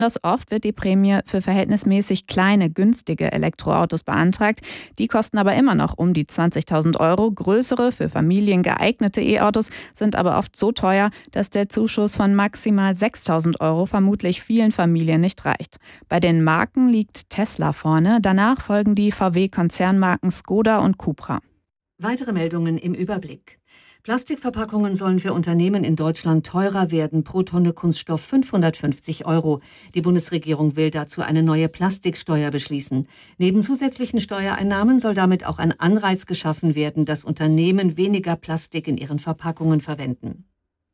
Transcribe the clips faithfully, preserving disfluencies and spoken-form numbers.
Besonders oft wird die Prämie für verhältnismäßig kleine, günstige Elektroautos beantragt. Die kosten aber immer noch um die zwanzigtausend Euro. Größere, für Familien geeignete E-Autos sind aber oft so teuer, dass der Zuschuss von maximal sechstausend Euro vermutlich vielen Familien nicht reicht. Bei den Marken liegt Tesla vorne. Danach folgen die V W-Konzernmarken Skoda und Cupra. Weitere Meldungen im Überblick. Plastikverpackungen sollen für Unternehmen in Deutschland teurer werden, pro Tonne Kunststoff fünfhundertfünfzig Euro. Die Bundesregierung will dazu eine neue Plastiksteuer beschließen. Neben zusätzlichen Steuereinnahmen soll damit auch ein Anreiz geschaffen werden, dass Unternehmen weniger Plastik in ihren Verpackungen verwenden.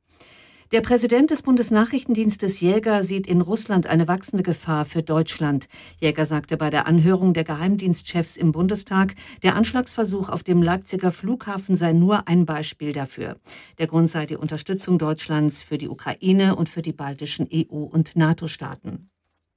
Der Präsident des Bundesnachrichtendienstes Jäger sieht in Russland eine wachsende Gefahr für Deutschland. Jäger sagte bei der Anhörung der Geheimdienstchefs im Bundestag, der Anschlagsversuch auf dem Leipziger Flughafen sei nur ein Beispiel dafür. Der Grund sei die Unterstützung Deutschlands für die Ukraine und für die baltischen E U- und NATO-Staaten.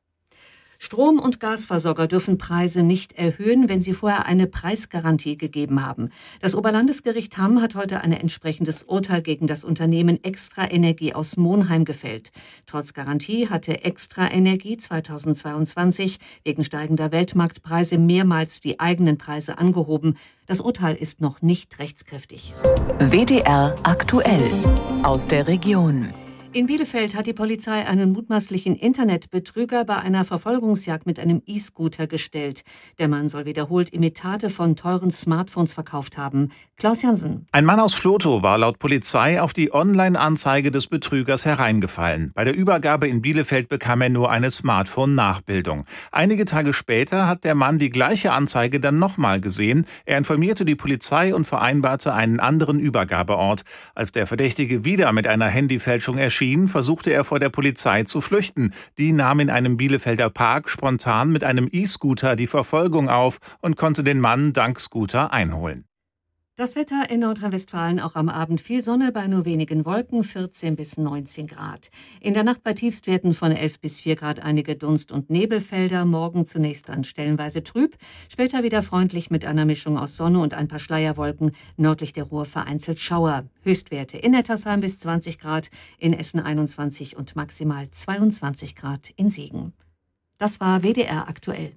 Strom- und Gasversorger dürfen Preise nicht erhöhen, wenn sie vorher eine Preisgarantie gegeben haben. Das Oberlandesgericht Hamm hat heute ein entsprechendes Urteil gegen das Unternehmen Extra Energie aus Monheim gefällt. Trotz Garantie hatte Extra Energie zweitausendzweiundzwanzig wegen steigender Weltmarktpreise mehrmals die eigenen Preise angehoben. Das Urteil ist noch nicht rechtskräftig. W D R aktuell aus der Region. In Bielefeld hat die Polizei einen mutmaßlichen Internetbetrüger bei einer Verfolgungsjagd mit einem E-Scooter gestellt. Der Mann soll wiederholt Imitate von teuren Smartphones verkauft haben. Klaus Jansen. Ein Mann aus Vlotho war laut Polizei auf die Online-Anzeige des Betrügers hereingefallen. Bei der Übergabe in Bielefeld bekam er nur eine Smartphone-Nachbildung. Einige Tage später hat der Mann die gleiche Anzeige dann nochmal gesehen. Er informierte die Polizei und vereinbarte einen anderen Übergabeort. Als der Verdächtige wieder mit einer Handyfälschung erschien, versuchte er vor der Polizei zu flüchten. Die nahm in einem Bielefelder Park spontan mit einem E-Scooter die Verfolgung auf und konnte den Mann dank Scooter einholen. Das Wetter in Nordrhein-Westfalen auch am Abend viel Sonne bei nur wenigen Wolken, vierzehn bis neunzehn Grad. In der Nacht bei Tiefstwerten von elf bis vier Grad einige Dunst- und Nebelfelder, morgen zunächst dann stellenweise trüb, später wieder freundlich mit einer Mischung aus Sonne und ein paar Schleierwolken, nördlich der Ruhr vereinzelt Schauer. Höchstwerte in Nettersheim bis zwanzig Grad, in Essen einundzwanzig und maximal zweiundzwanzig Grad in Siegen. Das war W D R aktuell.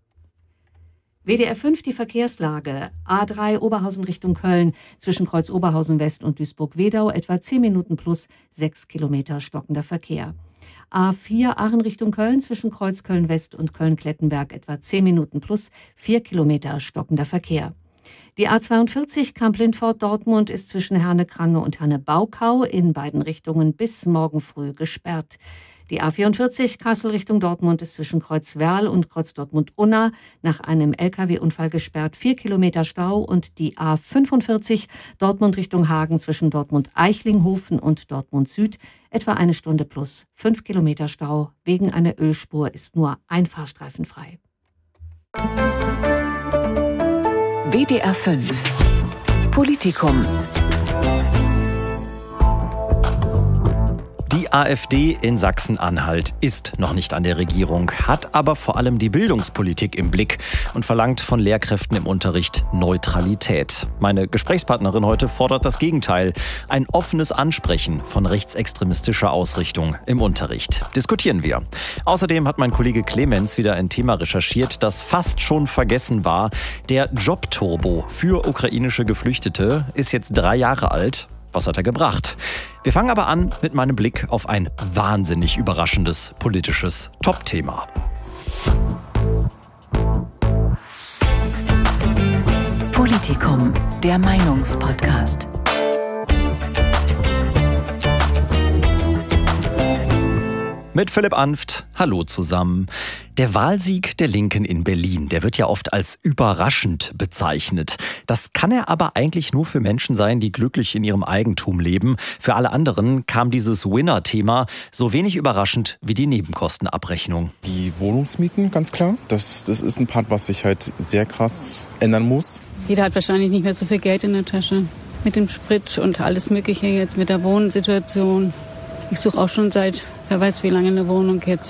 W D R fünf die Verkehrslage. A drei Oberhausen Richtung Köln, zwischen Kreuz Oberhausen West und Duisburg-Wedau, etwa zehn Minuten plus sechs Kilometer stockender Verkehr. A vier Aachen Richtung Köln, zwischen Kreuz Köln West und Köln-Klettenberg, etwa zehn Minuten plus vier Kilometer stockender Verkehr. Die A zweiundvierzig Kamp-Lindfort-Dortmund ist zwischen Herne-Krange und Herne-Baukau in beiden Richtungen bis morgen früh gesperrt. Die A vierundvierzig Kassel Richtung Dortmund ist zwischen Kreuz-Werl und Kreuz-Dortmund-Unna nach einem L K W-Unfall gesperrt, vier Kilometer Stau, und die A fünfundvierzig Dortmund Richtung Hagen zwischen Dortmund-Eichlinghofen und Dortmund-Süd etwa eine Stunde plus fünf Kilometer Stau. Wegen einer Ölspur ist nur ein Fahrstreifen frei. W D R fünf Politikum. Die AfD in Sachsen-Anhalt ist noch nicht an der Regierung, hat aber vor allem die Bildungspolitik im Blick und verlangt von Lehrkräften im Unterricht Neutralität. Meine Gesprächspartnerin heute fordert das Gegenteil: ein offenes Ansprechen von rechtsextremistischer Ausrichtung im Unterricht. Diskutieren wir. Außerdem hat mein Kollege Clemens wieder ein Thema recherchiert, das fast schon vergessen war. Der Jobturbo für ukrainische Geflüchtete ist jetzt drei Jahre alt. Was hat er gebracht? Wir fangen aber an mit meinem Blick auf ein wahnsinnig überraschendes politisches Top-Thema. Politikum, der Meinungspodcast. Mit Philipp Anft, hallo zusammen. Der Wahlsieg der Linken in Berlin, der wird ja oft als überraschend bezeichnet. Das kann er aber eigentlich nur für Menschen sein, die glücklich in ihrem Eigentum leben. Für alle anderen kam dieses Winner-Thema so wenig überraschend wie die Nebenkostenabrechnung. Die Wohnungsmieten, ganz klar. Das, das ist ein Part, was sich halt sehr krass ändern muss. Jeder hat wahrscheinlich nicht mehr so viel Geld in der Tasche. Mit dem Sprit und alles Mögliche jetzt, mit der Wohnsituation. Ich suche auch schon seit, wer weiß wie lange, eine Wohnung jetzt hier.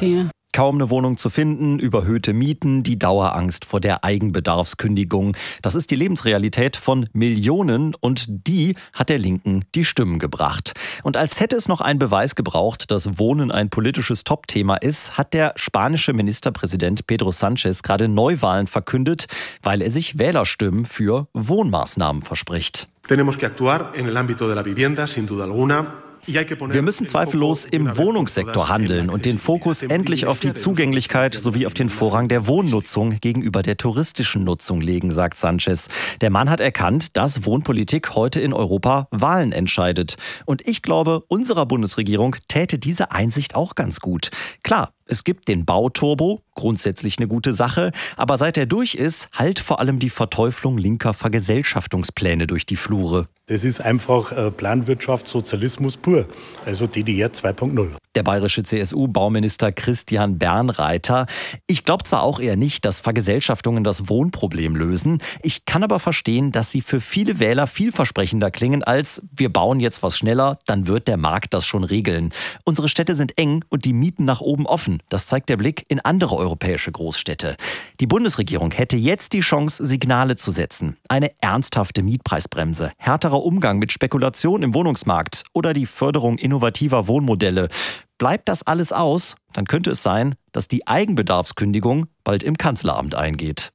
Kaum eine Wohnung zu finden, überhöhte Mieten, die Dauerangst vor der Eigenbedarfskündigung. Das ist die Lebensrealität von Millionen und die hat der Linken die Stimmen gebracht. Und als hätte es noch einen Beweis gebraucht, dass Wohnen ein politisches Topthema ist, hat der spanische Ministerpräsident Pedro Sánchez gerade Neuwahlen verkündet, weil er sich Wählerstimmen für Wohnmaßnahmen verspricht. Tenemos que actuar en el ámbito de la vivienda, sin duda alguna. Wir müssen zweifellos im Wohnungssektor handeln und den Fokus endlich auf die Zugänglichkeit sowie auf den Vorrang der Wohnnutzung gegenüber der touristischen Nutzung legen, sagt Sánchez. Der Mann hat erkannt, dass Wohnpolitik heute in Europa Wahlen entscheidet. Und ich glaube, unserer Bundesregierung täte diese Einsicht auch ganz gut. Klar, es gibt den Bauturbo, grundsätzlich eine gute Sache, aber seit er durch ist, hallt vor allem die Verteuflung linker Vergesellschaftungspläne durch die Flure. Das ist einfach Planwirtschaft, Sozialismus pur, also D D R zwei Punkt null. Der bayerische C S U-Bauminister Christian Bernreiter. Ich glaube zwar auch eher nicht, dass Vergesellschaftungen das Wohnproblem lösen. Ich kann aber verstehen, dass sie für viele Wähler vielversprechender klingen als wir bauen jetzt was schneller, dann wird der Markt das schon regeln. Unsere Städte sind eng und die Mieten nach oben offen. Das zeigt der Blick in andere europäische Großstädte. Die Bundesregierung hätte jetzt die Chance, Signale zu setzen. Eine ernsthafte Mietpreisbremse, härterer Umgang mit Spekulation im Wohnungsmarkt oder die Förderung innovativer Wohnmodelle. Bleibt das alles aus, dann könnte es sein, dass die Eigenbedarfskündigung bald im Kanzleramt eingeht.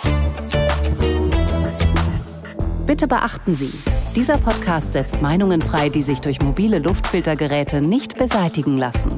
Bitte beachten Sie, dieser Podcast setzt Meinungen frei, die sich durch mobile Luftfiltergeräte nicht beseitigen lassen.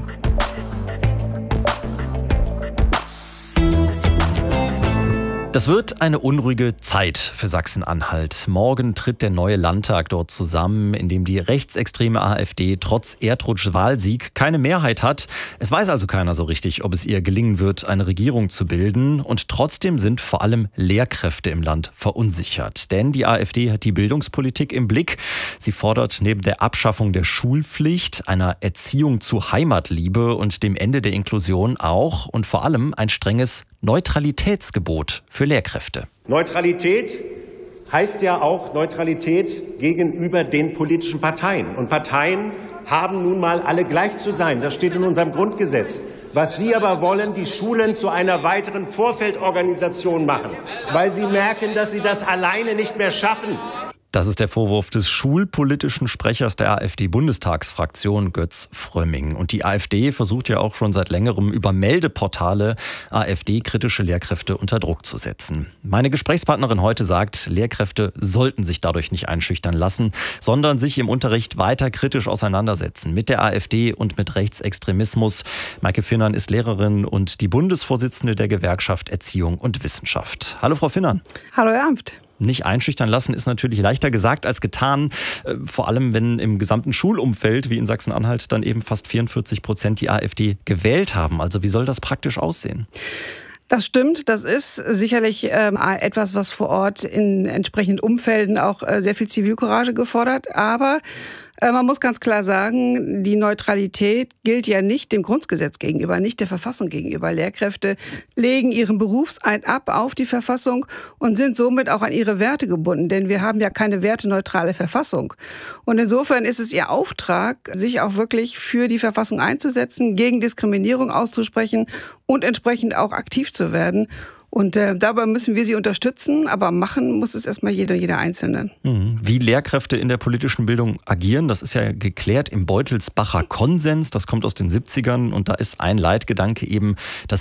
Das wird eine unruhige Zeit für Sachsen-Anhalt. Morgen tritt der neue Landtag dort zusammen, in dem die rechtsextreme AfD trotz Erdrutsch-Wahlsieg keine Mehrheit hat. Es weiß also keiner so richtig, ob es ihr gelingen wird, eine Regierung zu bilden. Und trotzdem sind vor allem Lehrkräfte im Land verunsichert. Denn die AfD hat die Bildungspolitik im Blick. Sie fordert neben der Abschaffung der Schulpflicht, einer Erziehung zu Heimatliebe und dem Ende der Inklusion auch und vor allem ein strenges Neutralitätsgebot für Lehrkräfte. Neutralität heißt ja auch Neutralität gegenüber den politischen Parteien. Und Parteien haben nun mal alle gleich zu sein. Das steht in unserem Grundgesetz. Was Sie aber wollen, die Schulen zu einer weiteren Vorfeldorganisation machen, weil Sie merken, dass Sie das alleine nicht mehr schaffen. Das ist der Vorwurf des schulpolitischen Sprechers der AfD-Bundestagsfraktion Götz Frömming. Und die AfD versucht ja auch schon seit längerem über Meldeportale AfD-kritische Lehrkräfte unter Druck zu setzen. Meine Gesprächspartnerin heute sagt, Lehrkräfte sollten sich dadurch nicht einschüchtern lassen, sondern sich im Unterricht weiter kritisch auseinandersetzen mit der AfD und mit Rechtsextremismus. Maike Finnern ist Lehrerin und die Bundesvorsitzende der Gewerkschaft Erziehung und Wissenschaft. Hallo Frau Finnern. Hallo Herr Amft. Nicht einschüchtern lassen ist natürlich leichter gesagt als getan. Vor allem, wenn im gesamten Schulumfeld, wie in Sachsen-Anhalt, dann eben fast vierundvierzig Prozent die AfD gewählt haben. Also wie soll das praktisch aussehen? Das stimmt. Das ist sicherlich ähm, etwas, was vor Ort in entsprechenden Umfelden auch äh, sehr viel Zivilcourage gefordert. Aber äh, man muss ganz klar sagen, die Neutralität gilt ja nicht dem Grundgesetz gegenüber, nicht der Verfassung gegenüber. Lehrkräfte legen ihren Berufseid ab auf die Verfassung und sind somit auch an ihre Werte gebunden. Denn wir haben ja keine werteneutrale Verfassung. Und insofern ist es ihr Auftrag, sich auch wirklich für die Verfassung einzusetzen, gegen Diskriminierung auszusprechen und entsprechend auch aktiv zu werden. Und äh, dabei müssen wir sie unterstützen, aber machen muss es erstmal jeder, jeder Einzelne. Wie Lehrkräfte in der politischen Bildung agieren, das ist ja geklärt im Beutelsbacher Konsens. Das kommt aus den siebzigern und da ist ein Leitgedanke eben das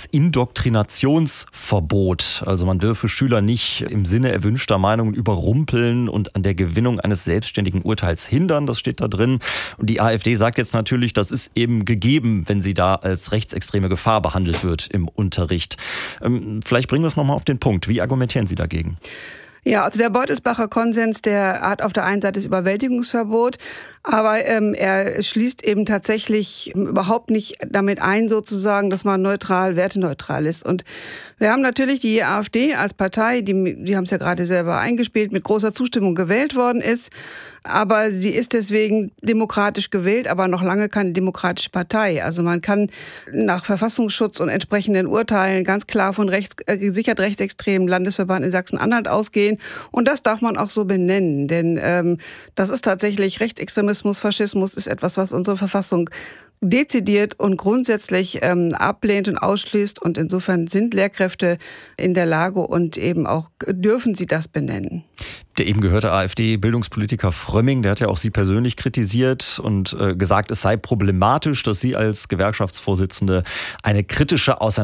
Indoktrinationsverbot. Also man dürfe Schüler nicht im Sinne erwünschter Meinungen überrumpeln und an der Gewinnung eines selbstständigen Urteils hindern. Das steht da drin. Und die AfD sagt jetzt natürlich, das ist eben gegeben, wenn sie da als rechtsextreme Gefahr behandelt wird im Unterricht. Ähm, vielleicht bringen wir es nochmal auf den Punkt. Wie argumentieren Sie dagegen? Ja, also der Beutelsbacher Konsens, der hat auf der einen Seite das Überwältigungsverbot, aber ähm, er schließt eben tatsächlich überhaupt nicht damit ein, sozusagen, dass man neutral, werteneutral ist. Und wir haben natürlich die AfD als Partei, die, die haben es ja gerade selber eingespielt, mit großer Zustimmung gewählt worden ist. Aber sie ist deswegen demokratisch gewählt, aber noch lange keine demokratische Partei. Also man kann nach Verfassungsschutz und entsprechenden Urteilen ganz klar von rechts, äh, gesichert rechtsextremen Landesverband in Sachsen-Anhalt ausgehen. Und das darf man auch so benennen. Denn ähm, das ist tatsächlich Rechtsextremismus, Faschismus ist etwas, was unsere Verfassung dezidiert und grundsätzlich ähm, ablehnt und ausschließt. Und insofern sind Lehrkräfte in der Lage und eben auch dürfen sie das benennen. Der eben gehörte AfD-Bildungspolitiker Frömming, der hat ja auch Sie persönlich kritisiert und äh, gesagt, es sei problematisch, dass Sie als Gewerkschaftsvorsitzende eine kritische Auseinandersetzung